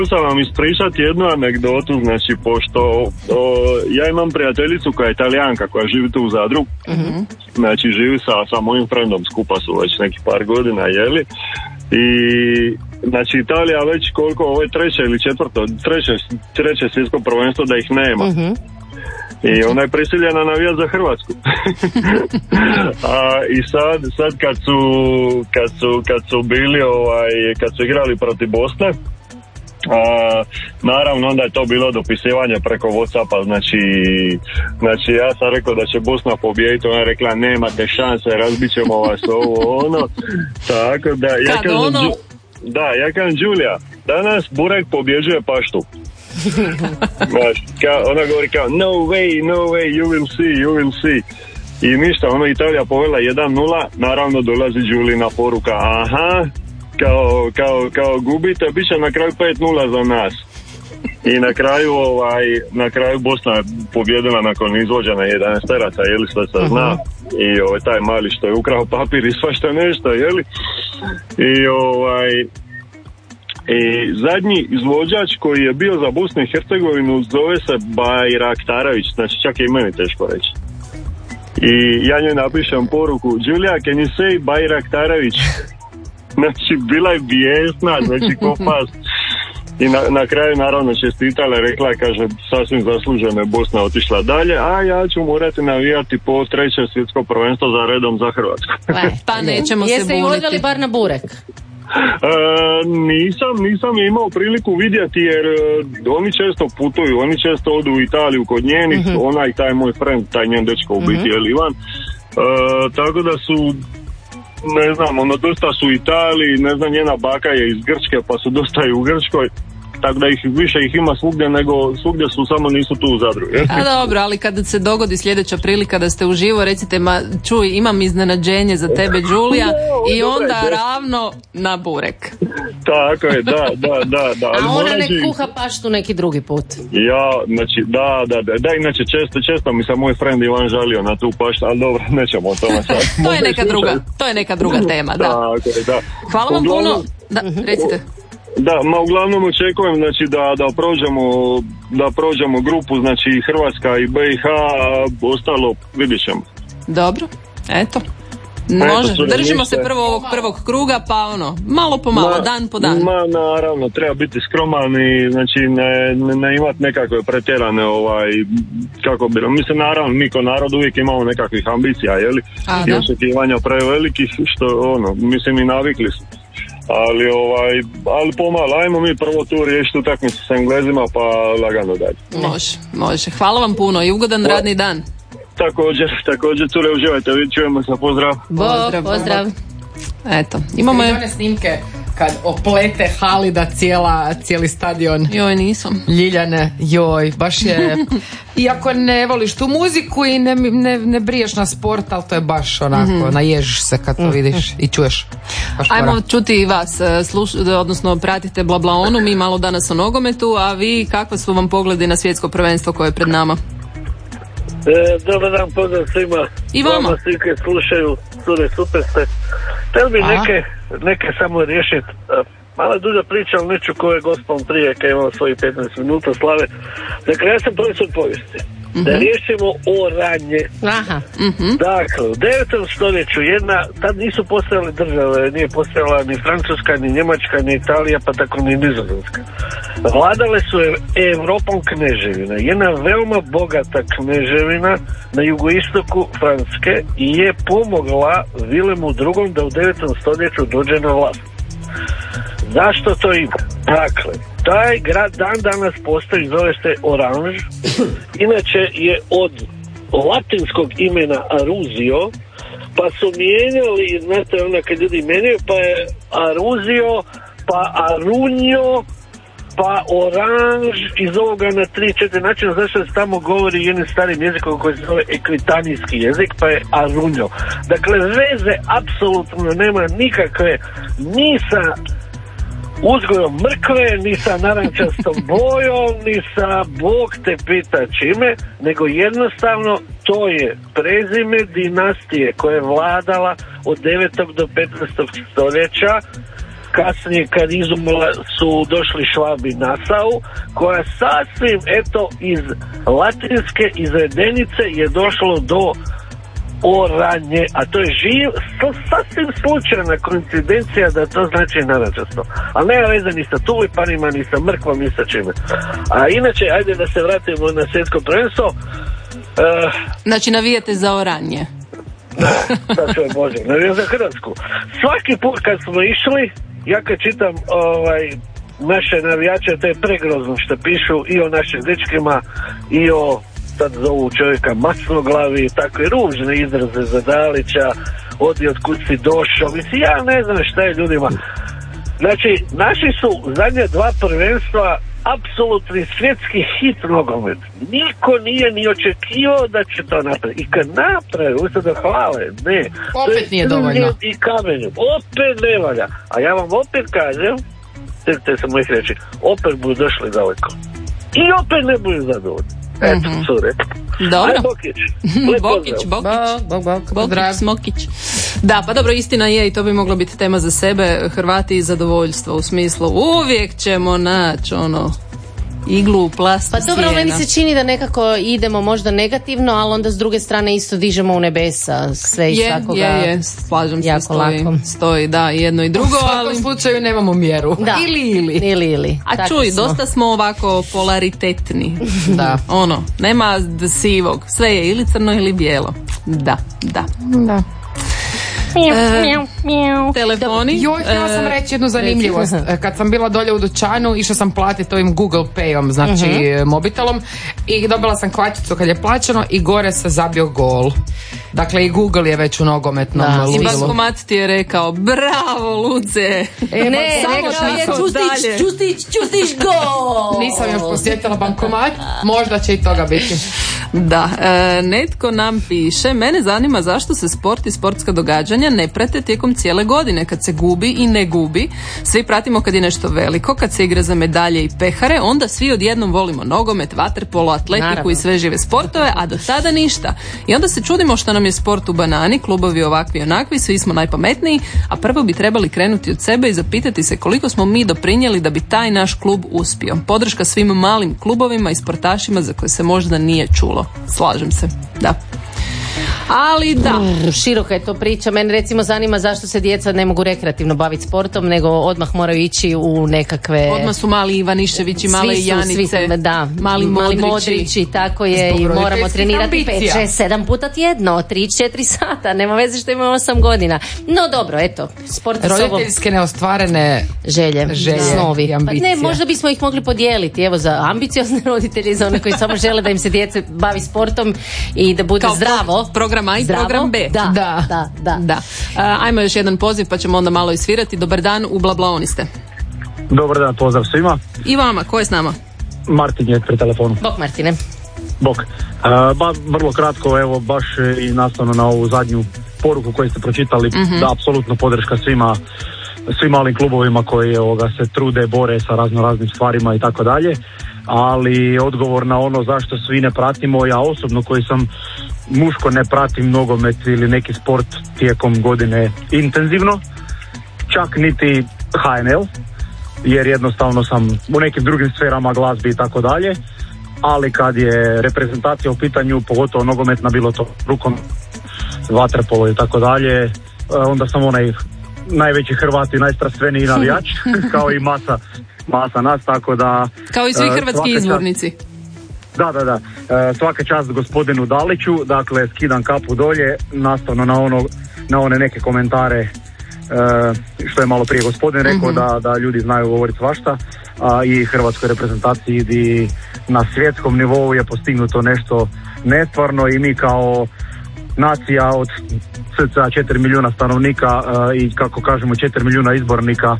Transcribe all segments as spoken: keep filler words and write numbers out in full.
sam vam ispričati jednu anegdotu, znači pošto o, ja imam prijateljicu koja je Italijanka koja živi tu u Zadru, mm-hmm. znači živi sa, sa mojim frendom, skupa su već neki par godina, jeli, i znači Italija već koliko, ovo je treće ili četvrto, treće, treće svjetsko prvenstvo da ih nema. Mm-hmm. I ona je prisiljena navijati za Hrvatsku. A, i sad, sad kad su, kad su, kad su bili, ovaj, kad su igrali protiv Bosne, a, naravno onda je to bilo dopisivanje preko WhatsAppa, znači, znači ja sam rekao da će Bosna pobijediti, ona je rekla nemate šanse, razbit ćemo vas ovo, ono, tako da, ja kad kažem, ono... da, ja kažem, Đulija, danas Burek pobjeđuje Paštu. Ka, ona govori kao no way, no way, you will see, you will see. I ništa, ono Italija povela jedan nula, naravno dolazi Đulina poruka, aha, kao, kao, kao gubite, bit će na kraju pet nula za nas. I na kraju ovaj, na kraju Bosna je pobjedila nakon izvođena jedanaesteraca, jeli, što se zna. I ovaj, taj mali što je ukrao papir i svašta nešto, jeli. I ovaj I zadnji izvođač koji je bio za Bosnu i Hercegovinu zove se Bajraktarović, znači čak je i meni teško reći. I ja njoj napišem poruku, Đulija, can you say Bajraktarović? Znači bila je bijesna, znači ko pas. I na, na kraju naravno čestitala, rekla, kaže, sasvim zasluženo je Bosna otišla dalje, a ja ću morati navijati po treće svjetsko prvenstvo za redom za Hrvatsku. Pa nećemo se buniti. Jeste i voljeli bar na burek? E, nisam, nisam je imao priliku vidjeti jer uh, oni često putuju, oni često odu u Italiju kod njenih, mm-hmm. ona i taj moj friend, taj njen dečko u biti, mm-hmm. je Ivan, e, tako da su, ne znam, ono, dosta su u Italiji, ne znam, njena baka je iz Grčke pa su dosta i u Grčkoj, tako da ih više ih ima svugdje nego svugdje su, samo nisu tu u Zadru. Je? A dobro, ali kada se dogodi sljedeća prilika da ste uživo, recite, ma čuj, imam iznenađenje za tebe, Đulija, no, i onda je ravno na burek. Tako je, da, da, da. da. A ona ne kuha paštu neki drugi put. Ja, znači, da, da, da, da, inače često, često mi se moj friend Ivan žalio na tu paštu, ali dobro, nećemo o tome sad. to je neka druga, to je neka druga tema, da. Tako je, da. Hvala vam uglavnom, puno, da, recite. Da, ma uglavnom očekujem, znači, da, da prođemo, da prođemo grupu, znači Hrvatska i B i H, ostalo vidit ćemo. Dobro, eto. Može, držimo se prvo ovog prvog kruga, pa ono, malo po malo, ma, dan po dan. Ma, naravno, treba biti skroman i, znači, ne, ne, ne imati nekakve pretjerane, ovaj, kako bi, mislim, naravno, mi ko narod uvijek imamo nekakvih ambicija, jeli? A, i očekivanja prevelikih, što, ono, mislim, i navikli su. Ali, ovaj, ali pomalo, ajmo mi prvo tu riješiti utakmicu s Englezima, pa lagano dalje. Može, može. Hvala vam puno i ugodan radni dan. Također, također, cure, uživajte, čujemo se, pozdrav. Pozdrav, pozdrav. Eto, imamo je... one snimke kad oplete Halida cijela, cijeli stadion. Joj, nisam. Ljiljane, joj, baš je... Iako ne voliš tu muziku i ne, ne, ne briješ na sport, ali to je baš onako, mm-hmm. naježiš se kad to vidiš i čuješ. Ajmo mora. Čuti i vas, sluš, odnosno pratite Bla Bla Onu, mi malo danas o nogometu, a vi, kakva su vam pogledi na svjetsko prvenstvo koje je pred nama? E, dobar dan, pozdrav svima. I vama. Vama svi koji slušaju, cure, super ste. Htio bi neke, neke samo riješiti. Malo duža priča, ali neću ko je gospon prije, kad imamo svojih petnaest minuta slave. Dakle, ja sam profesor povijesti. Mm-hmm. Da riješimo oranje. Aha. Mm-hmm. Dakle, u devetom stoljeću jedna, tad nisu postojale države, nije postojala ni Francuska, ni Njemačka, ni Italija, pa tako ni Nizozemska. Vladale su Evropom kneževina. Jedna veoma bogata kneževina na jugoistoku Francuske i je pomogla Vilemu drugom da u devetom stoljeću dođe na vlast. Zašto to ima? Dakle, taj grad dan danas postoji, zove se Oranž. Inače je od latinskog imena Aruzio, pa su mijenjali, znate ona kad ljudi menjaju, pa je Aruzio, pa Arunjo, pa Oranž, iz ovoga na tri, četiri načina, zašto se tamo govori jednim starim jezikom koji se zove ekvitanijski jezik, pa je Arunjo. Dakle, veze apsolutno nema nikakve ni sa uzgojom mrkve, ni sa narančastom bojom, ni sa Bog te pita čime, nego jednostavno to je prezime dinastije koja je vladala od devetog do petnaestog stoljeća kasnije kad izumla su došli Švabi Nasau, koja sasvim eto iz latinske izvedenice je došlo do oranje, a to je živ, sasvim slučajna koincidencija da to znači narančasto. Ali nema veze ni sa tulipanima, ni sa mrkvom, ni sa čime. A inače, ajde da se vratimo na svjetsko prvenstvo. Uh, znači navijate za oranje. Da, sad ću je Bože, navijam za Hrvatsku. Svaki put kad smo išli, ja kad čitam ovaj, naše navijače, to je pregrozno što pišu i o našim dečkima i o, sad zovu čovjeka masnoglavi, takve ružne izraze za Dalića, odi od kud si došao, mislim, ja ne znam šta je ljudima. Znači, naši su zadnje dva prvenstva apsolutni svjetski hit nogomet. Niko nije ni očekivao da će to napraviti. I kad napravi, usta da hvale, ne. Opet nije dovoljno. I kamenjem. Opet ne valja. A ja vam opet kažem, sjetite se mojih reći, opet budu došli daleko. I opet ne budu zadovoljni. Eto, mm-hmm. cure. Dobro. Aj, Bokić. Bokić, Bokić. Bok, bok, bok. Bokić, Smokić. Da, pa dobro, istina je i to bi moglo biti tema za sebe. Hrvati i zadovoljstvo u smislu uvijek ćemo naći ono iglu u plastu. Pa dobro, sjena. meni se čini da nekako idemo možda negativno, ali onda s druge strane isto dižemo u nebesa sve i je, svakoga. Je, je, slažem se, jako stoji, lako. stoji, da, i jedno i drugo, U svakom ali... slučaju nemamo mjeru. Da. Ili, ili. Ili, ili. A Takvi čuj, smo. dosta smo ovako polaritetni. Da. Ono, nema sivog, sve je ili crno ili bijelo. Da, da. Da. E, telefoni. Joj, htjela sam e, reći jednu zanimljivost. Kad sam bila dolje u dućanu, išla sam platiti ovim Google Payom, znači uh-huh. mobitelom, i dobila sam kvačicu kad je plaćeno i gore se zabio gol. Dakle, i Google je već u nogometnom Da, I ludilu. bankomat ti je rekao, bravo Luce. E, Ne, samo nego tako je čustić, dalje. čustić, čustić, gol! Nisam još posjetila bankomat, možda će i toga biti. Da, e, netko nam piše, mene zanima zašto se sport i sportska događanja ne prate tijekom cijele godine, kad se gubi i ne gubi. Svi pratimo kad je nešto veliko, kad se igra za medalje i pehare, onda svi odjednom volimo nogomet, vaterpolo, atletiku Naravno. i sve žive sportove, a do tada ništa. I onda se čudimo što nam je sport u banani, klubovi ovakvi i onakvi, svi smo najpametniji, a prvo bi trebali krenuti od sebe i zapitati se koliko smo mi doprinijeli da bi taj naš klub uspio. Podrška svim malim klubovima i sportašima za koje se možda nije čulo. Slažem se, da. Ali da. Mm, široka je to priča. Mene recimo zanima zašto se djeca ne mogu rekreativno baviti sportom, nego odmah moraju ići u nekakve... Odmah su mali Ivaniševići, male Svi su, Janice, svi su, da, mali Modrići. Modrići, tako je, Zbog i moramo roditeljskih trenirati ambicija. pet, šest, sedam puta tjedno, tri, četiri sata, nema veze što imamo osam godina. No dobro, eto, sport s ovom Roditeljske neostvarene želje, želje snovi. i Pa ambicije. ne, možda bismo ih mogli podijeliti, evo, za ambiciozne roditelje i za one koji samo žele da im se djece bavi sportom i da bude Kao zdravo. program A i Zdravo? program B. Da, Da. da, da. Da. A, ajmo još jedan poziv pa ćemo onda malo isvirati. Dobar dan, u Blablaoni ste. Dobar dan, pozdrav svima. I vama, ko je s nama? Martin je pri telefonu. Bok Martine. Bok. Uh, ba, vrlo kratko, evo, baš i nastavno na ovu zadnju poruku koju ste pročitali, mm-hmm. da, apsolutno podrška svima, svim malim klubovima koji ovoga, se trude, bore sa razno raznim stvarima i tako dalje, ali odgovor na ono zašto svi ne pratimo, ja osobno koji sam muško ne pratim nogomet ili neki sport tijekom godine intenzivno, čak niti H N L, jer jednostavno sam u nekim drugim sferama, glazbi i tako dalje, ali kad je reprezentacija u pitanju, pogotovo nogometna, bilo to rukom, vaterpolo i tako dalje, onda sam onaj najveći Hrvat i najstrastveniji navijač, kao i masa, masa nas, tako da... Kao i svi hrvatski izvornici. Da, da, da. E, svaka čast gospodinu Daliću, dakle skidam kapu dolje, nastavno na ono, na one neke komentare e, što je malo prije gospodin rekao, mm-hmm. da, da ljudi znaju govoriti svašta, a i hrvatskoj reprezentaciji i na svjetskom nivou je postignuto nešto nestvarno i mi kao nacija od cca četiri milijuna stanovnika e, i kako kažemo četiri milijuna izbornika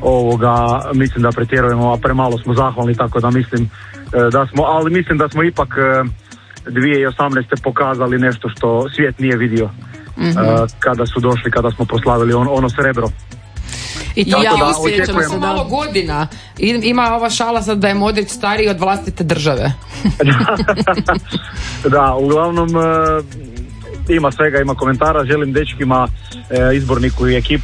ovoga, mislim da pretjerujemo, a premalo smo zahvalni, tako da mislim da smo, ali mislim da smo ipak dvije tisuće osamnaeste pokazali nešto što svijet nije vidio, mm-hmm. kada su došli, kada smo proslavili on, ono srebro. I to ja da, osjećam se malo godina. I, ima ova šala sad da je Modrić stariji od vlastite države. Da, uglavnom ima svega, ima komentara. Želim dečkima, izborniku i ekipi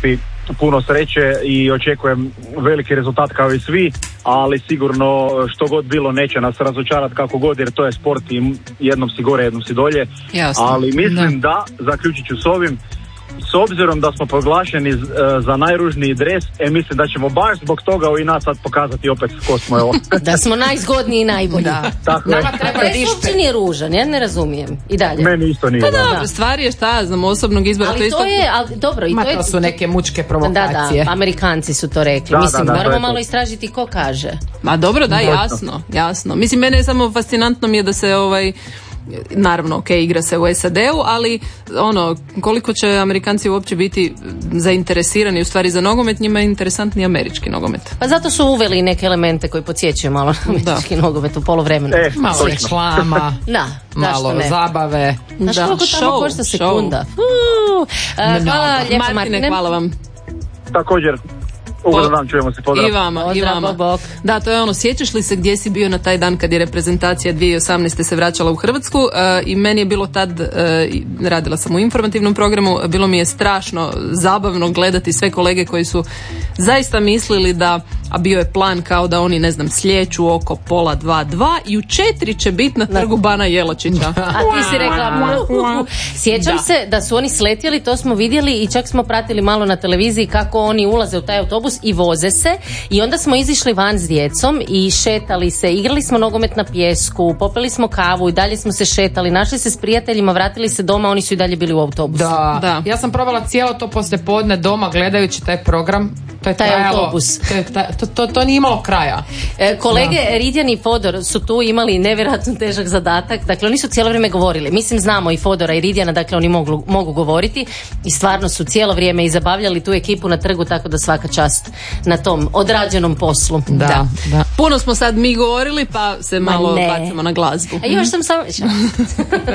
puno sreće i očekujem veliki rezultat kao i svi, ali sigurno što god bilo neće nas razočarati kako god, jer to je sport i jednom si gore, jednom si dolje. Jasno. Ali mislim da, da zaključit ću s ovim, s obzirom da smo proglašeni uh, za najružniji dres, e mislim da ćemo baš zbog toga u inat sad pokazati opet ko smo, evo. Da smo najzgodniji i najbolji. Da. Tako je. Nama treba Dres dište. uopće nije ružan, ja ne razumijem. I dalje. Meni isto nije. Pa da. dobro, stvar je šta, ja znam, osobnog izbora. Ali to, isto... to je, ali dobro, i Ma to je... to su neke mučke Da, provokacije. da, Amerikanci su to rekli. Da, Mislim, da, da, to moramo je to. malo istražiti ko kaže. Ma dobro, da, jasno, jasno. Mislim, mene je samo fascinantno mi je da se ovaj, naravno, ok, igra se u S A D-u, ali ono, koliko će Amerikanci uopće biti zainteresirani u stvari za nogomet, njima je interesantni američki nogomet. Pa zato su uveli neke elemente koji podsjećaju malo na američki nogomet u poluvremenu. E, Malo točno. reklama, Da, zašto malo ne? zabave. Znaš Da, koliko tamo show, košta show. sekunda? Uh, a, hvala lijepo, Martine, Martine. hvala vam. Također, ugodan dan, čujemo se, pozdrav. I vama, i Pozdrav, vama. bok, bok. Da, to je ono, sjećaš li se gdje si bio na taj dan kad je reprezentacija dvije tisuće osamnaeste se vraćala u Hrvatsku, e, i meni je bilo tad, e, radila sam u informativnom programu, bilo mi je strašno zabavno gledati sve kolege koji su zaista mislili da, a bio je plan kao da oni, ne znam, slijeću oko pola dva dva i u četiri će biti na trgu Bana Jelačića. A ti si rekla mu, uh, uh. Sjećam Da. se da su oni sletjeli, to smo vidjeli i čak smo pratili malo na televiziji kako oni ulaze u taj autobus i voze se, i onda smo izišli van s djecom i šetali se, igrali smo nogomet na pijesku, popili smo kavu i dalje smo se šetali, našli se s prijateljima, vratili se doma, oni su i dalje bili u autobusu. Da. Da. Ja sam probala cijelo to poslijepodne doma gledajući taj program. To je Taj trajalo- autobus. To, je taj- to, to, to nije imalo kraja. E, kolege Ridjan i Fodor su tu imali nevjerojatno težak zadatak, dakle oni su cijelo vrijeme govorili, mislim znamo i Fodora i Ridjana, dakle oni mogu, mogu govoriti i stvarno su cijelo vrijeme i zabavljali tu ekipu na trgu, tako da svaka čast na tom odrađenom poslu. Da, da. Puno smo sad mi govorili, pa se Ma malo ne. bacimo na glazbu. A još sam samo...